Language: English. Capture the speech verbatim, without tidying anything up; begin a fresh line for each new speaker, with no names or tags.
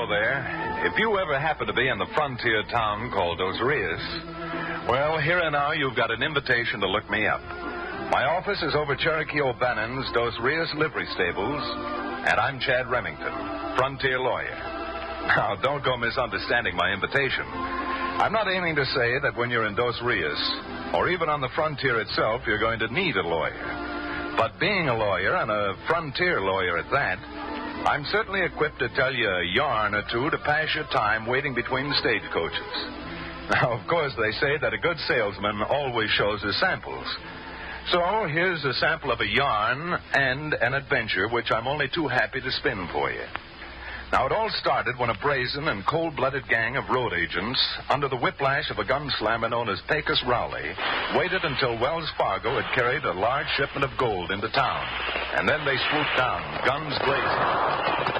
there. If you ever happen to be in the frontier town called Dos Rios, well, here and now you've got an invitation to look me up. My office is over Cherokee O'Bannon's Dos Rios livery stables, and I'm Chad Remington, frontier lawyer. Now, don't go misunderstanding my invitation. I'm not aiming to say that when you're in Dos Rios, or even on the frontier itself, you're going to need a lawyer. But being a lawyer, and a frontier lawyer at that, I'm certainly equipped to tell you a yarn or two to pass your time waiting between stagecoaches. Now, of course, they say that a good salesman always shows his samples. So here's a sample of a yarn and an adventure which I'm only too happy to spin for you. Now, it all started when a brazen and cold-blooded gang of road agents, under the whiplash of a gunslammer known as Pecos Rowley, waited until Wells Fargo had carried a large shipment of gold into town. And then they swooped down, guns blazing.